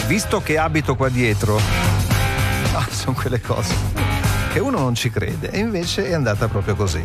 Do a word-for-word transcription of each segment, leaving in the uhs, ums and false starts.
visto che abito qua dietro, ah, sono quelle cose che uno non ci crede, e invece è andata proprio così.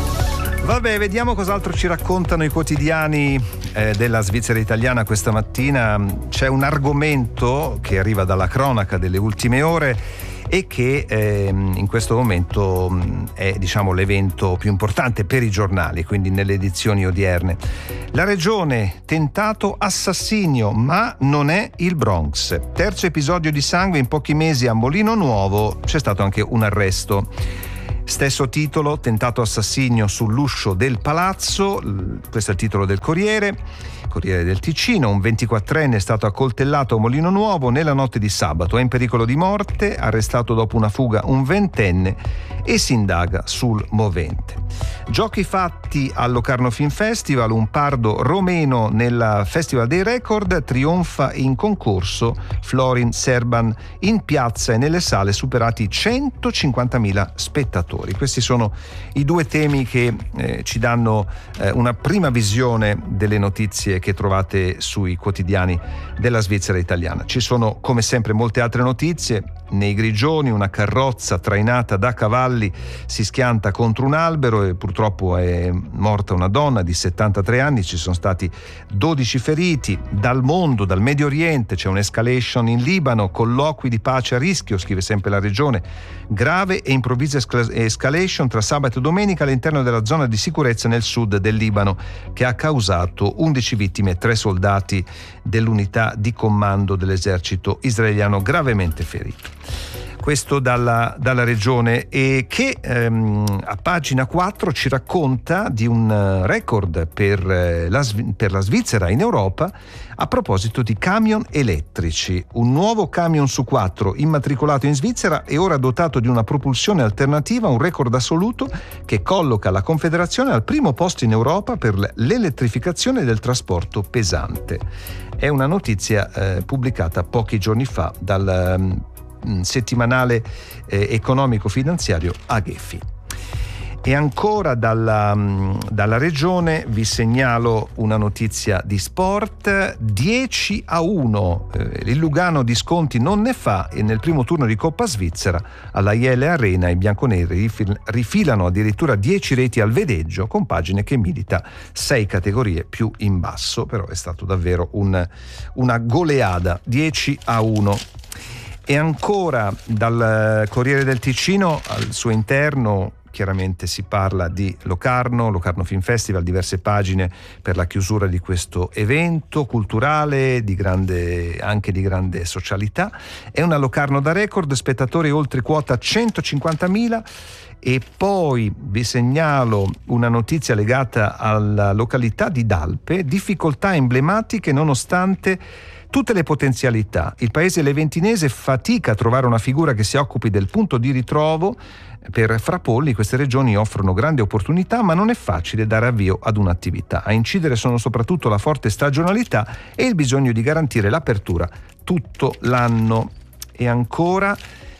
Vabbè, vediamo cos'altro ci raccontano i quotidiani eh, della Svizzera italiana questa mattina. C'è un argomento che arriva dalla cronaca delle ultime ore e che eh, in questo momento mh, è, diciamo, l'evento più importante per i giornali, quindi nelle edizioni odierne. La regione, tentato assassinio, ma non è il Bronx. Terzo episodio di sangue in pochi mesi a Molino Nuovo, c'è stato anche un arresto. Stesso titolo, tentato assassinio sull'uscio del palazzo, questo è il titolo del Corriere, Corriere del Ticino. Un ventiquattrenne è stato accoltellato a Molino Nuovo nella notte di sabato, è in pericolo di morte, arrestato dopo una fuga un ventenne e si indaga sul movente. Giochi fatti al Locarno Film Festival, un pardo romeno nel Festival dei Record, trionfa in concorso Florin Serban, in piazza e nelle sale superati centocinquantamila spettatori. Questi sono i due temi che eh, ci danno eh, una prima visione delle notizie che trovate sui quotidiani della Svizzera italiana. Ci sono come sempre molte altre notizie. Nei Grigioni una carrozza trainata da cavalli si schianta contro un albero e purtroppo è morta una donna di settantatré anni, ci sono stati dodici feriti. Dal mondo, dal Medio Oriente, c'è un'escalation in Libano, colloqui di pace a rischio, scrive sempre la regione, grave e improvvisa escalation tra sabato e domenica all'interno della zona di sicurezza nel sud del Libano, che ha causato undici vittime e tre soldati dell'unità di comando dell'esercito israeliano gravemente feriti. Questo dalla, dalla regione, e che ehm, a pagina quattro ci racconta di un record per, eh, la, per la Svizzera in Europa a proposito di camion elettrici. Un nuovo camion su quattro immatricolato in Svizzera è ora dotato di una propulsione alternativa, un record assoluto che colloca la Confederazione al primo posto in Europa per l'elettrificazione del trasporto pesante. È una notizia eh, pubblicata pochi giorni fa dal um, settimanale eh, economico-finanziario Agefi. E ancora dalla, dalla regione vi segnalo una notizia di sport. dieci a uno, eh, il Lugano di sconti non ne fa, e nel primo turno di Coppa Svizzera alla I L Arena i bianconeri rifil- rifilano addirittura dieci reti al vedeggio, con pagine che milita sei categorie più in basso, però è stato davvero un, una goleada, dieci a uno. E ancora dal Corriere del Ticino, al suo interno chiaramente si parla di Locarno, Locarno Film Festival, diverse pagine per la chiusura di questo evento culturale di grande, anche di grande socialità. È una Locarno da record, spettatori oltre quota centocinquantamila. E poi vi segnalo una notizia legata alla località di Dalpe, difficoltà emblematiche nonostante tutte le potenzialità. Il paese leventinese fatica a trovare una figura che si occupi del punto di ritrovo. Per Frapolli queste regioni offrono grandi opportunità, ma non è facile dare avvio ad un'attività. A incidere sono soprattutto la forte stagionalità e il bisogno di garantire l'apertura tutto l'anno. E ancora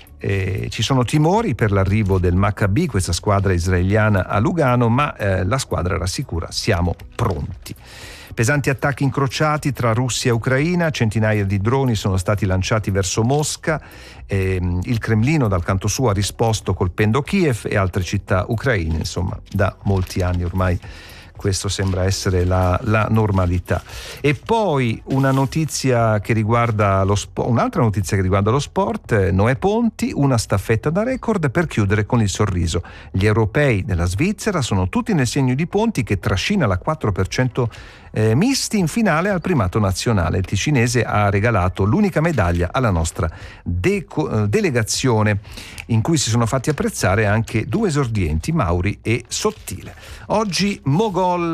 eh, ci sono timori per l'arrivo del Maccabi, questa squadra israeliana a Lugano, ma eh, la squadra rassicura: siamo pronti. Pesanti attacchi incrociati tra Russia e Ucraina, centinaia di droni sono stati lanciati verso Mosca, ehm, il Cremlino dal canto suo ha risposto colpendo Kiev e altre città ucraine. Insomma, da molti anni ormai questo sembra essere la, la normalità. E poi una notizia che riguarda lo sport, un'altra notizia che riguarda lo sport, Noè Ponti, una staffetta da record per chiudere con il sorriso. Gli europei della Svizzera sono tutti nel segno di Ponti, che trascina la quattro per cento eh, misti in finale al primato nazionale. Il ticinese ha regalato l'unica medaglia alla nostra deco- delegazione, in cui si sono fatti apprezzare anche due esordienti, Mauri e Sottile. Oggi Mogol,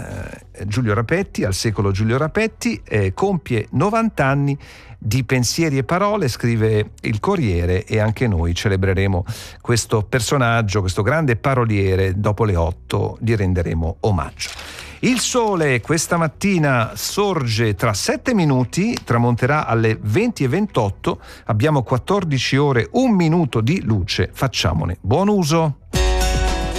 eh, Giulio Rapetti, al secolo Giulio Rapetti, eh, compie novanta anni di pensieri e parole, scrive il Corriere, e anche noi celebreremo questo personaggio, questo grande paroliere. Dopo le otto gli renderemo omaggio. Il sole questa mattina sorge tra sette minuti, tramonterà alle venti e ventotto, abbiamo quattordici ore, un minuto di luce, facciamone buon uso.